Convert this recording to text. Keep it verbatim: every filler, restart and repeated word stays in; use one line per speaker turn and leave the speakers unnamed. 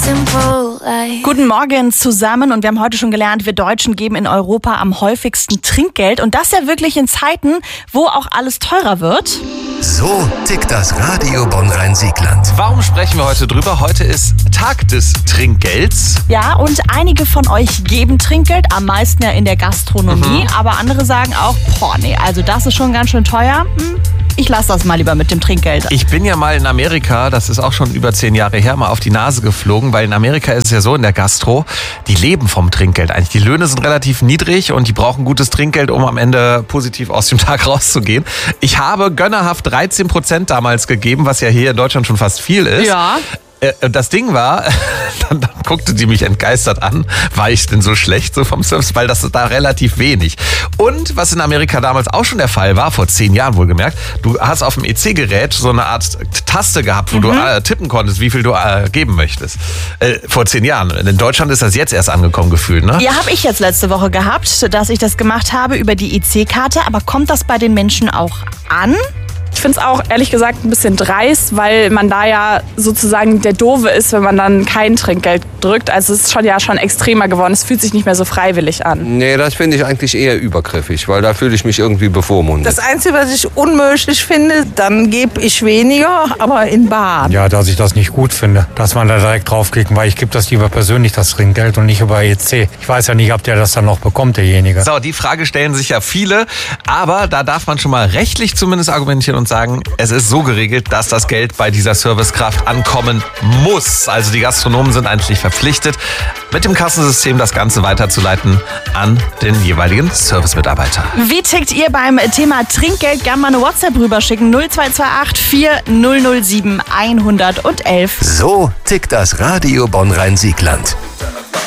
simple life.
Guten Morgen zusammen und wir haben heute schon gelernt, wir Deutschen geben in Europa am häufigsten Trinkgeld und das ja wirklich in Zeiten, wo auch alles teurer wird.
So tickt das Radio Bonn-Rhein-Siegland.
Warum sprechen wir heute drüber? Heute ist Tag des Trinkgelds.
Ja, und einige von euch geben Trinkgeld, am meisten ja in der Gastronomie, mhm. aber andere sagen auch, boah, nee, also das ist schon ganz schön teuer. Hm. Ich lasse das mal lieber mit dem Trinkgeld.
Ich bin ja mal in Amerika, das ist auch schon über zehn Jahre her, mal auf die Nase geflogen, weil in Amerika ist es ja so in der Gastro, die leben vom Trinkgeld eigentlich. Die Löhne sind relativ niedrig und die brauchen gutes Trinkgeld, um am Ende positiv aus dem Tag rauszugehen. Ich habe gönnerhaft dreizehn Prozent damals gegeben, was ja hier in Deutschland schon fast viel ist.
Ja.
Das Ding war, dann, dann guckte die mich entgeistert an, war ich denn so schlecht so vom Service, weil das ist da relativ wenig. Und was in Amerika damals auch schon der Fall war, vor zehn Jahren wohlgemerkt, du hast auf dem E C-Gerät so eine Art Taste gehabt, wo mhm. du äh, tippen konntest, wie viel du äh, geben möchtest. Äh, vor zehn Jahren. In Deutschland ist das jetzt erst angekommen gefühlt, ne?
Ja, habe ich jetzt letzte Woche gehabt, dass ich das gemacht habe über die E C-Karte. Aber kommt das bei den Menschen auch an?
Ich finde es auch ehrlich gesagt ein bisschen dreist, weil man da ja sozusagen der Doofe ist, wenn man dann kein Trinkgeld drückt. Also es ist schon ja schon extremer geworden. Es fühlt sich nicht mehr so freiwillig an.
Nee, das finde ich eigentlich eher übergriffig, weil da fühle ich mich irgendwie bevormundet.
Das Einzige, was ich unmöglich finde, dann gebe ich weniger, aber in bar.
Ja, dass ich das nicht gut finde, dass man da direkt draufklicken, weil ich gebe das lieber persönlich, das Trinkgeld, und nicht über E C. Ich weiß ja nicht, ob der das dann noch bekommt, derjenige.
So, die Frage stellen sich ja viele, aber da darf man schon mal rechtlich zumindest argumentieren und sagen, es ist so geregelt, dass das Geld bei dieser Servicekraft ankommen muss. Also die Gastronomen sind eigentlich verpflichtet, mit dem Kassensystem das Ganze weiterzuleiten an den jeweiligen Servicemitarbeiter.
Wie tickt ihr beim Thema Trinkgeld? Gerne mal eine WhatsApp rüberschicken. null zwei zwei acht vier null null sieben eins eins eins.
So tickt das Radio Bonn-Rhein-Siegland.